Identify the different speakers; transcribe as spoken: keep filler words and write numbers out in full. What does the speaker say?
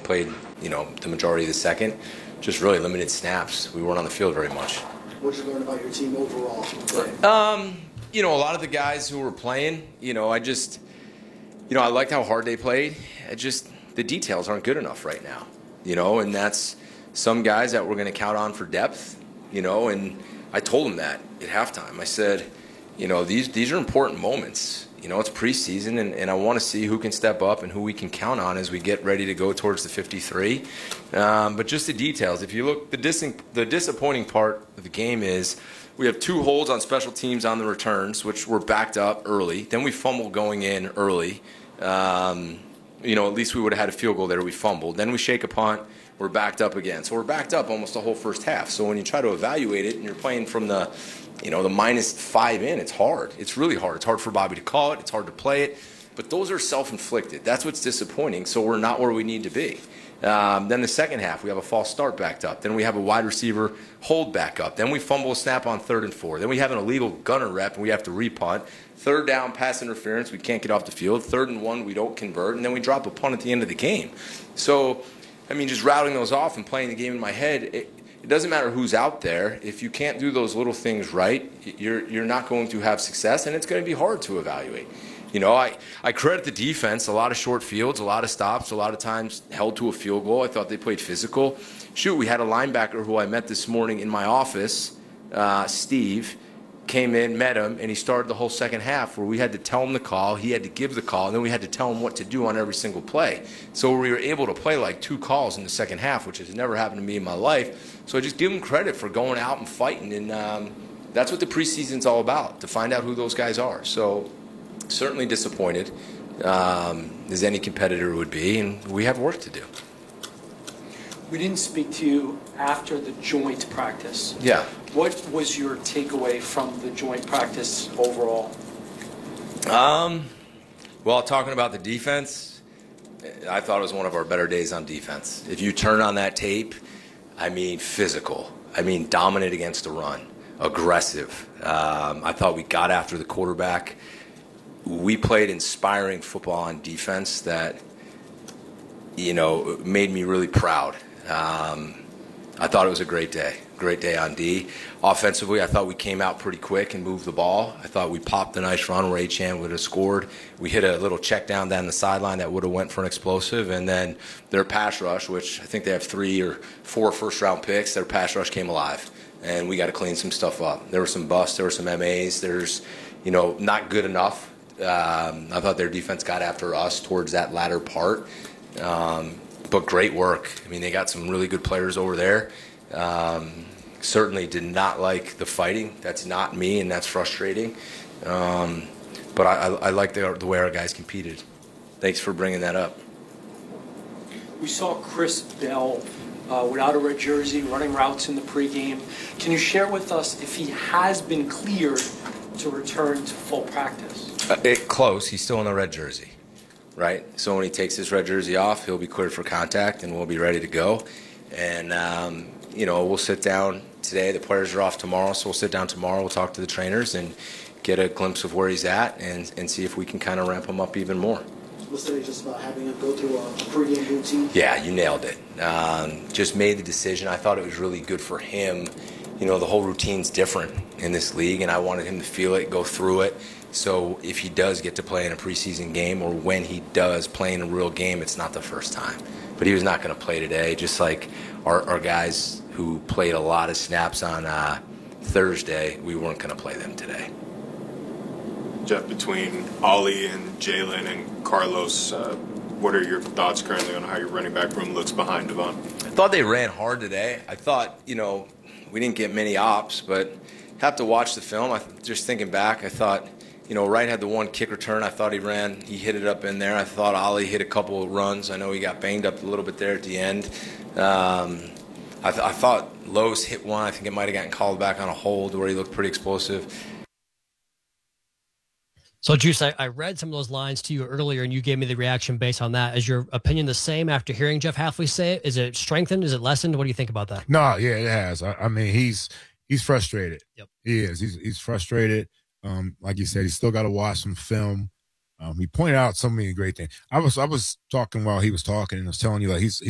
Speaker 1: played, you know, the majority of the second. Just really limited snaps. We weren't on the field very much.
Speaker 2: What did you learn about your team overall?
Speaker 1: Um, you know, a lot of the guys who were playing, you know, I just, you know, I liked how hard they played. I just, the details aren't good enough right now, you know, and that's some guys that we're going to count on for depth, you know, and I told them that at halftime. I said, you know, these these are important moments. You know, it's preseason, and, and I want to see who can step up and who we can count on as we get ready to go towards the fifty-three. Um, but just the details. If you look, the, dis- the disappointing part of the game is we have two holds on special teams on the returns, which were backed up early. Then we fumbled going in early. Um, you know, at least we would have had a field goal there. We fumbled. Then we shake a punt. We're backed up again. So we're backed up almost the whole first half. So when you try to evaluate it and you're playing from the, you know, the minus five in, it's hard. It's really hard. It's hard for Bobby to call it. It's hard to play it. But those are self-inflicted. That's what's disappointing. So we're not where we need to be. Um, then the second half, we have a false start backed up. Then we have a wide receiver hold back up. Then we fumble a snap on third and four. Then we have an illegal gunner rep, and we have to repunt. Third down, pass interference. We can't get off the field. Third and one, we don't convert. And then we drop a punt at the end of the game. So, I mean, just routing those off and playing the game in my head, it, it doesn't matter who's out there. If you can't do those little things right, you're you're not going to have success, and it's going to be hard to evaluate. You know, I, I credit the defense. A lot of short fields, a lot of stops, a lot of times held to a field goal. I thought they played physical. Shoot, we had a linebacker who I met this morning in my office, uh, Steve, came in, met him, and he started the whole second half where we had to tell him the call, he had to give the call, and then we had to tell him what to do on every single play. So we were able to play like two calls in the second half, which has never happened to me in my life. So I just give him credit for going out and fighting, and um, that's what the preseason's all about, to find out who those guys are. So certainly disappointed, um, as any competitor would be, and we have work to do.
Speaker 3: We didn't speak to you after the joint practice.
Speaker 1: Yeah.
Speaker 3: What was your takeaway from the joint practice overall?
Speaker 1: Um, well, talking about the defense, I thought it was one of our better days on defense. If you turn on that tape, I mean physical. I mean dominant against the run, aggressive. Um, I thought we got after the quarterback. We played inspiring football on defense that, you know, made me really proud. Um, I thought it was a great day, great day on D. Offensively, I thought we came out pretty quick and moved the ball. I thought we popped a nice run where Achane would have scored. We hit a little check down down the sideline that would have went for an explosive. And then their pass rush, which I think they have three or four first-round picks, their pass rush came alive. And we got to clean some stuff up. There were some busts. There were some M As. There's, you know, not good enough. Um, I thought their defense got after us towards that latter part. Um, but great work. I mean, they got some really good players over there. Um, certainly did not like the fighting. That's not me, and that's frustrating. Um, but I, I, I like the, the way our guys competed. Thanks for bringing that up.
Speaker 3: We saw Chris Bell uh, without a red jersey running routes in the pregame. Can you share with us if he has been cleared to return to full practice?
Speaker 1: Uh, it, close. He's still in the red jersey, right? So when he takes his red jersey off, he'll be cleared for contact, and we'll be ready to go. And, um, you know, we'll sit down today. The players are off tomorrow, so we'll sit down tomorrow. We'll talk to the trainers and get a glimpse of where he's at and, and see if we can kind of ramp him up even more.
Speaker 2: Was today just about having him go through a pregame routine?
Speaker 1: Yeah, you nailed it. Um, just made the decision. I thought it was really good for him. You know, the whole routine's different in this league, and I wanted him to feel it, go through it. So if he does get to play in a preseason game, or when he does play in a real game, it's not the first time. But he was not going to play today, just like our, our guys who played a lot of snaps on uh, Thursday, we weren't going to play them today.
Speaker 4: Jeff, between Ollie and Jalen and Carlos, uh, what are your thoughts currently on how your running back room looks behind Devon?
Speaker 1: I thought they ran hard today. I thought, you know, we didn't get many ops, but have to watch the film. I just thinking back, I thought, you know, Wright had the one kick return. I thought he ran, he hit it up in there. I thought Ollie hit a couple of runs. I know he got banged up a little bit there at the end. Um, I, th- I thought Lowe's hit one. I think it might have gotten called back on a hold where he looked pretty explosive.
Speaker 5: So, Juice, I, I read some of those lines to you earlier, and you gave me the reaction based on that. Is your opinion the same after hearing Jeff Hafley say it? Is it strengthened? Is it lessened? What do you think about that?
Speaker 6: No, yeah, it has. I, I mean, he's he's frustrated.
Speaker 5: Yep.
Speaker 6: He is. He's he's frustrated. Um, like you said, he's still got to watch some film. Um, he pointed out so many great things. I was I was talking while he was talking, and I was telling you like he's he's